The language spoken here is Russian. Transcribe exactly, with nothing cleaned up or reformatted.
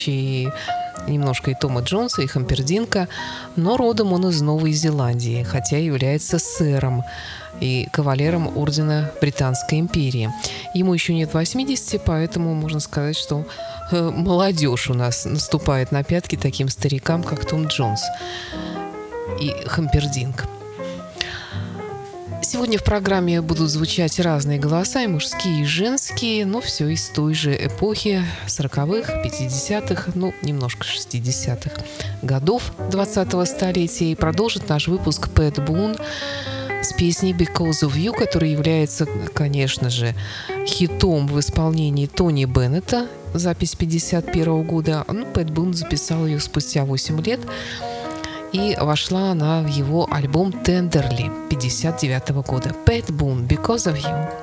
и немножко и Тома Джонса, и Хампердинка, но родом он из Новой Зеландии, хотя является сэром и кавалером ордена Британской империи. Ему еще нет восьмидесяти, поэтому можно сказать, что э, молодежь у нас наступает на пятки таким старикам, как Том Джонс и Хампердинк. Сегодня в программе будут звучать разные голоса, и мужские, и женские, но все из той же эпохи сороковых, пятидесятых, ну, немножко шестидесятых годов двадцатого столетия. И продолжит наш выпуск Пэт Бун с песней «Because of You», которая является, конечно же, хитом в исполнении Тони Беннета, запись пятьдесят первого года. Ну, Пэт Бун записал ее спустя восемь лет, и вошла она в его альбом «Tenderly» пятьдесят девятого года. Пэт Бун «Because of You».